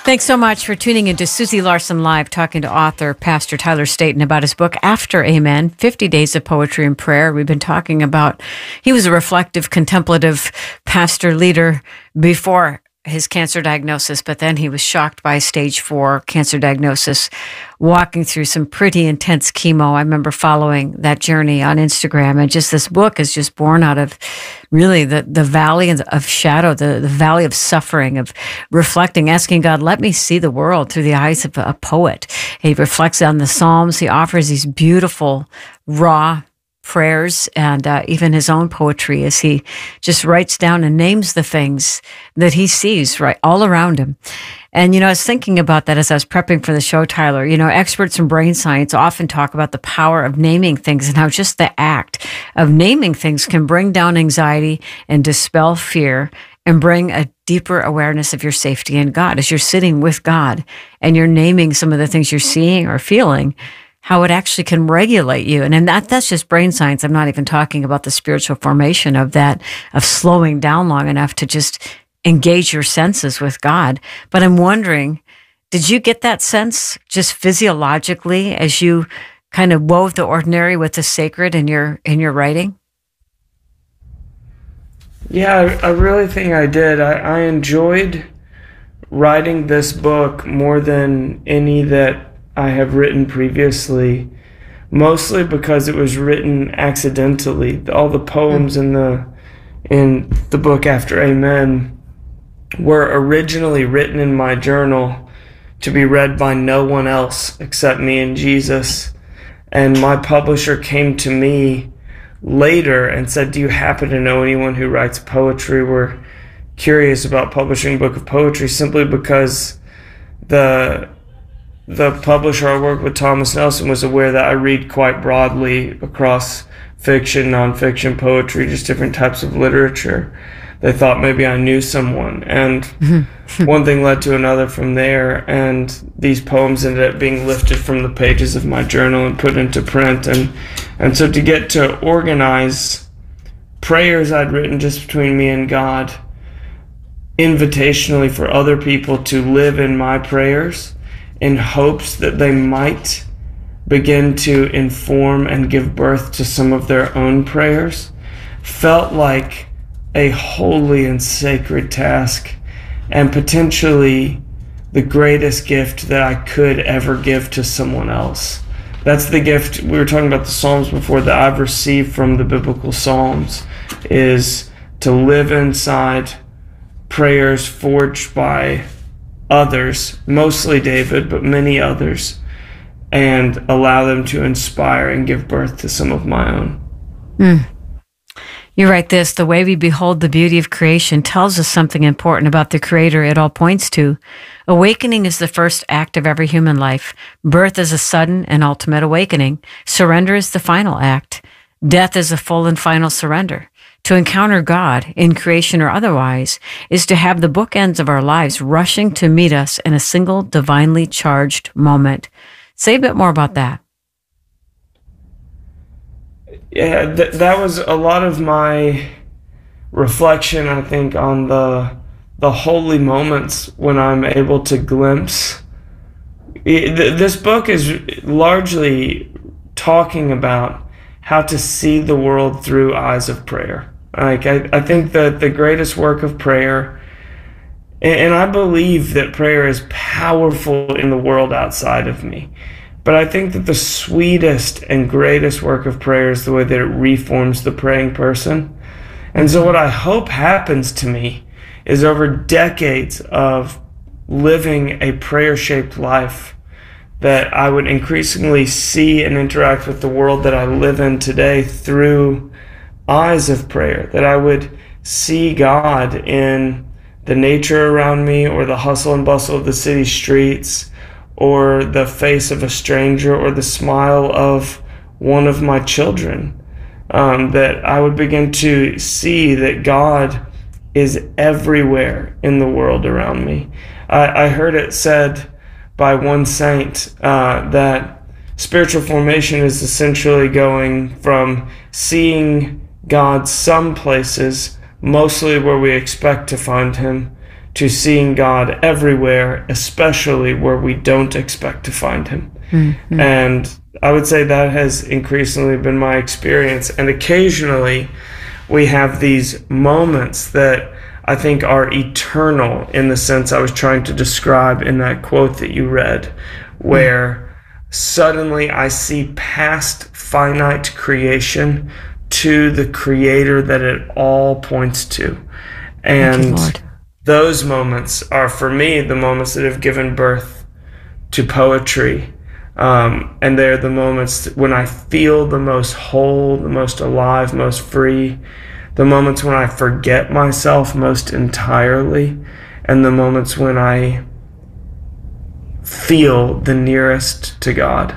Thanks so much for tuning into Susie Larson Live, talking to author Pastor Tyler Staton about his book, After Amen, 50 Days of Poetry and Prayer. We've been talking about, he was a reflective, contemplative pastor leader before his cancer diagnosis, but then he was shocked by stage 4 cancer diagnosis, walking through some pretty intense chemo. I remember following that journey on Instagram, and just this book is just born out of really the valley of shadow, the valley of suffering, of reflecting, asking God, let me see the world through the eyes of a poet. He reflects on the Psalms. He offers these beautiful, raw prayers and even his own poetry as he just writes down and names the things that he sees right all around him. And, I was thinking about that as I was prepping for the show, Tyler. Experts in brain science often talk about the power of naming things and how just the act of naming things can bring down anxiety and dispel fear and bring a deeper awareness of your safety in God. As you're sitting with God and you're naming some of the things you're seeing or feeling, how it actually can regulate you. And that's just brain science. I'm not even talking about the spiritual formation of that, of slowing down long enough to just engage your senses with God. But I'm wondering, did you get that sense just physiologically as you kind of wove the ordinary with the sacred in your writing? Yeah, I really think I did. I enjoyed writing this book more than any that I have written previously, mostly because it was written accidentally. All the poems in the book After Amen were originally written in my journal to be read by no one else except me and Jesus. And my publisher came to me later and said, do you happen to know anyone who writes poetry? We're curious about publishing a book of poetry, simply because the publisher I worked with, Thomas Nelson, was aware that I read quite broadly across fiction, nonfiction, poetry, just different types of literature. They thought maybe I knew someone. And one thing led to another from there, and these poems ended up being lifted from the pages of my journal and put into print. And so to get to organize prayers I'd written just between me and God, invitationally for other people to live in my prayers, in hopes that they might begin to inform and give birth to some of their own prayers, felt like a holy and sacred task, and potentially the greatest gift that I could ever give to someone else. That's the gift, we were talking about the Psalms before, that I've received from the biblical Psalms, is to live inside prayers forged by others, mostly David, but many others, and allow them to inspire and give birth to some of my own. You write this, the way we behold the beauty of creation tells us something important about the Creator it all points to. Awakening is the first act of every human life. Birth is a sudden and ultimate awakening. Surrender is the final act. Death is a full and final surrender. To encounter God, in creation or otherwise, is to have the bookends of our lives rushing to meet us in a single divinely charged moment. Say a bit more about that. Yeah, that was a lot of my reflection, I think, on the holy moments when I'm able to glimpse. This book is largely talking about how to see the world through eyes of prayer. Like, I think that the greatest work of prayer, and I believe that prayer is powerful in the world outside of me, but I think that the sweetest and greatest work of prayer is the way that it reforms the praying person. And so what I hope happens to me is, over decades of living a prayer-shaped life, that I would increasingly see and interact with the world that I live in today through eyes of prayer, that I would see God in the nature around me, or the hustle and bustle of the city streets, or the face of a stranger, or the smile of one of my children, that I would begin to see that God is everywhere in the world around me. I heard it said by one saint that spiritual formation is essentially going from seeing God some places, mostly where we expect to find him, to seeing God everywhere, especially where we don't expect to find him. Mm-hmm. And I would say that has increasingly been my experience. And occasionally we have these moments that I think are eternal in the sense I was trying to describe in that quote that you read, where suddenly I see past finite creation to the creator that it all points to. And those moments are, for me, the moments that have given birth to poetry. And they're the moments when I feel the most whole, the most alive, most free, the moments when I forget myself most entirely, and the moments when I feel the nearest to God.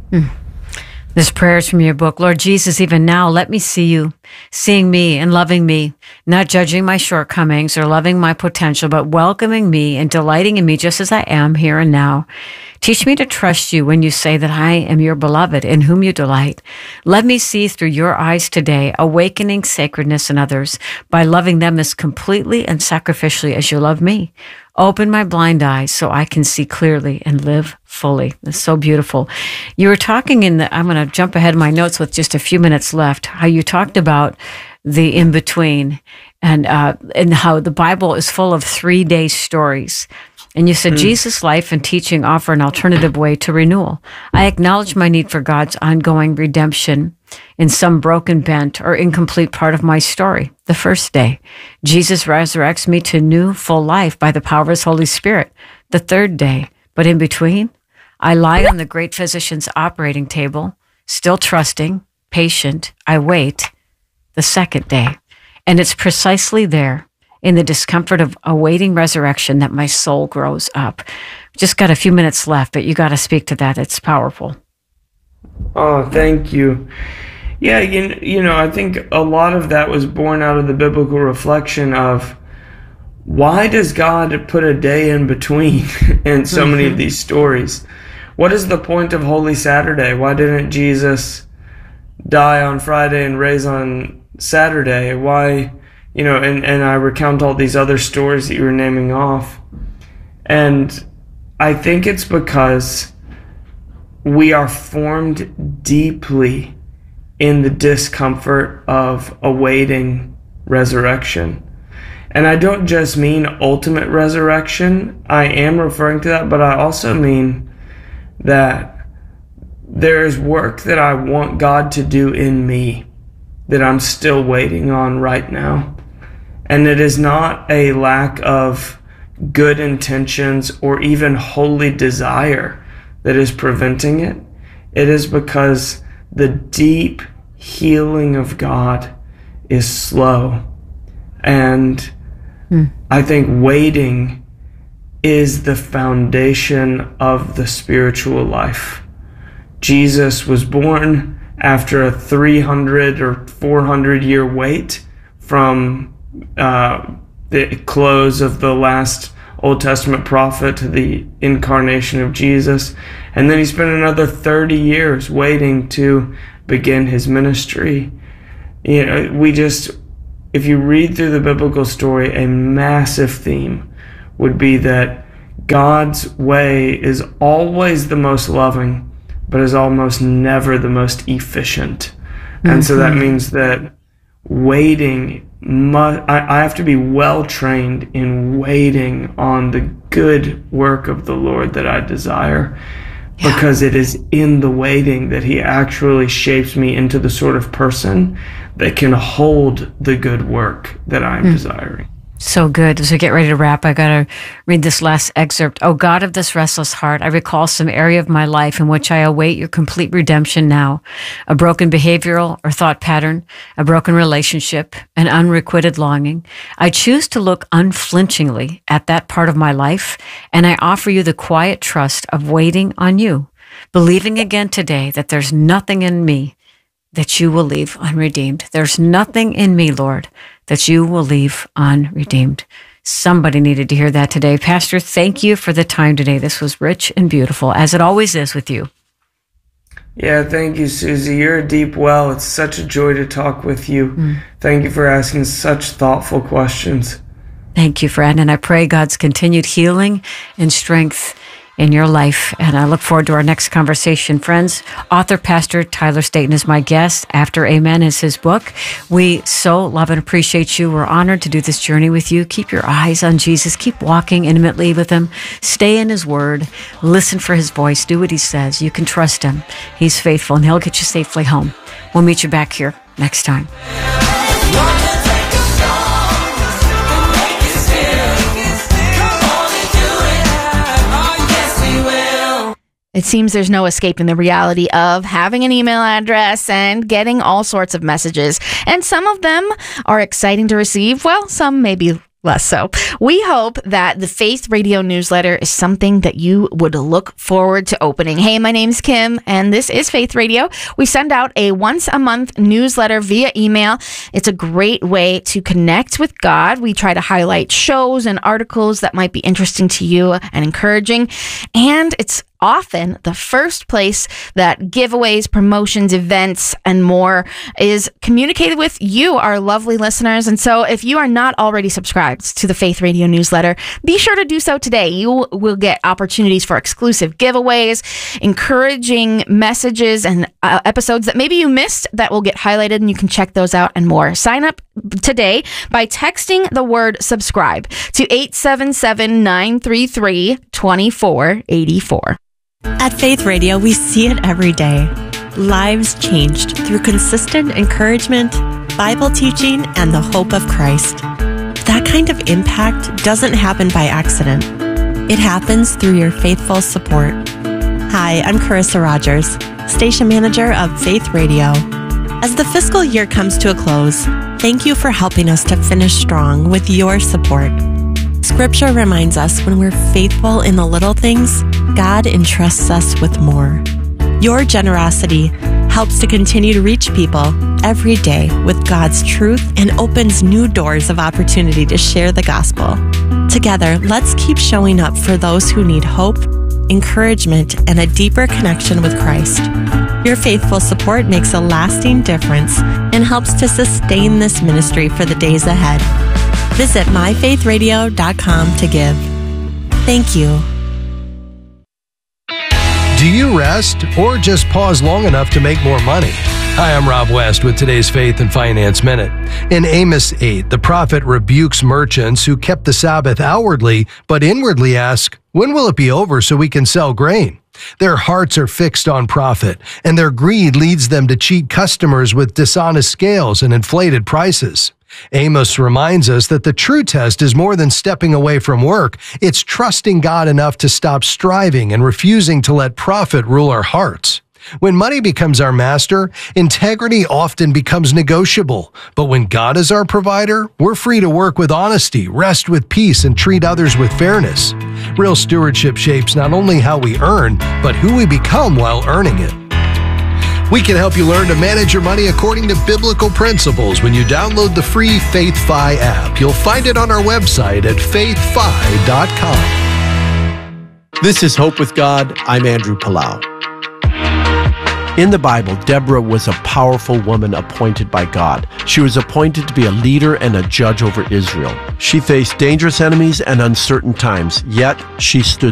This prayer is from your book. Lord Jesus, even now, let me see you, seeing me and loving me, not judging my shortcomings or loving my potential, but welcoming me and delighting in me just as I am here and now. Teach me to trust you when you say that I am your beloved in whom you delight. Let me see through your eyes today, awakening sacredness in others by loving them as completely and sacrificially as you love me. Open my blind eyes so I can see clearly and live fully. It's so beautiful. You were talking I'm going to jump ahead in my notes with just a few minutes left, how you talked about the in-between and how the Bible is full of 3-day stories. And you said, Jesus' life and teaching offer an alternative way to renewal. I acknowledge my need for God's ongoing redemption in some broken, bent, or incomplete part of my story. The first day, Jesus resurrects me to new, full life by the power of his Holy Spirit. The third day, but in between, I lie on the great physician's operating table, still trusting, patient, I wait. The second day, and it's precisely there, in the discomfort of awaiting resurrection, that my soul grows up. Just got a few minutes left, but you got to speak to that. It's powerful. Oh, thank you. Yeah, you know, I think a lot of that was born out of the biblical reflection of why does God put a day in between in so many of these stories? What is the point of Holy Saturday? Why didn't Jesus die on Friday and raise on Saturday? Why... You know, and I recount all these other stories that you were naming off. And I think it's because we are formed deeply in the discomfort of awaiting resurrection. And I don't just mean ultimate resurrection. I am referring to that, but I also mean that there is work that I want God to do in me that I'm still waiting on right now. And it is not a lack of good intentions or even holy desire that is preventing it. It is because the deep healing of God is slow. And I think waiting is the foundation of the spiritual life. Jesus was born after a 300 or 400 year wait from the close of the last Old Testament prophet to the incarnation of Jesus. And then he spent another 30 years waiting to begin his ministry. You know, if you read through the biblical story, a massive theme would be that God's way is always the most loving, but is almost never the most efficient. And so that means that waiting, I have to be well trained in waiting on the good work of the Lord that I desire, because it is in the waiting that he actually shapes me into the sort of person that can hold the good work that I am desiring. So good. As we get ready to wrap, I got to read this last excerpt. Oh God of this restless heart, I recall some area of my life in which I await your complete redemption now. A broken behavioral or thought pattern, a broken relationship, an unrequited longing. I choose to look unflinchingly at that part of my life, and I offer you the quiet trust of waiting on you, believing again today that there's nothing in me that you will leave unredeemed. There's nothing in me, Lord, that you will leave unredeemed. Somebody needed to hear that today. Pastor, thank you for the time today. This was rich and beautiful, as it always is with you. Yeah, thank you, Susie. You're a deep well. It's such a joy to talk with you. Thank you for asking such thoughtful questions. Thank you, friend. And I pray God's continued healing and strength in your life. And I look forward to our next conversation. Friends, author Pastor Tyler Staton is my guest. After Amen is his book. We so love and appreciate you. We're honored to do this journey with you. Keep your eyes on Jesus. Keep walking intimately with him. Stay in his word. Listen for his voice. Do what he says. You can trust him. He's faithful and he'll get you safely home. We'll meet you back here next time. It seems there's no escaping the reality of having an email address and getting all sorts of messages. And some of them are exciting to receive, while some may be less so. We hope that the Faith Radio newsletter is something that you would look forward to opening. Hey, my name's Kim, and this is Faith Radio. We send out a once-a-month newsletter via email. It's a great way to connect with God. We try to highlight shows and articles that might be interesting to you and encouraging, and it's often the first place that giveaways, promotions, events, and more is communicated with you, our lovely listeners. And so if you are not already subscribed to the Faith Radio newsletter, be sure to do so today. You will get opportunities for exclusive giveaways, encouraging messages, and episodes that maybe you missed that will get highlighted, and you can check those out and more. Sign up today by texting the word subscribe to 877-933-2484. At Faith Radio, we see it every day. Lives changed through consistent encouragement, Bible teaching, and the hope of Christ. That kind of impact doesn't happen by accident. It happens through your faithful support. Hi, I'm Carissa Rogers, Station Manager of Faith Radio. As the fiscal year comes to a close, thank you for helping us to finish strong with your support. Scripture reminds us when we're faithful in the little things, God entrusts us with more. Your generosity helps to continue to reach people every day with God's truth and opens new doors of opportunity to share the gospel. Together, let's keep showing up for those who need hope, encouragement, and a deeper connection with Christ. Your faithful support makes a lasting difference and helps to sustain this ministry for the days ahead. Visit myfaithradio.com to give. Thank you. Do you rest or just pause long enough to make more money? Hi, I'm Rob West with today's Faith and Finance Minute. In Amos 8, the prophet rebukes merchants who kept the Sabbath outwardly, but inwardly ask, when will it be over so we can sell grain? Their hearts are fixed on profit, and their greed leads them to cheat customers with dishonest scales and inflated prices. Amos reminds us that the true test is more than stepping away from work. It's trusting God enough to stop striving and refusing to let profit rule our hearts. When money becomes our master, integrity often becomes negotiable. But when God is our provider, we're free to work with honesty, rest with peace, and treat others with fairness. Real stewardship shapes not only how we earn, but who we become while earning it. We can help you learn to manage your money according to biblical principles when you download the free FaithFi app. You'll find it on our website at faithfi.com. This is Hope with God. I'm Andrew Palau. In the Bible, Deborah was a powerful woman appointed by God. She was appointed to be a leader and a judge over Israel. She faced dangerous enemies and uncertain times, yet she stood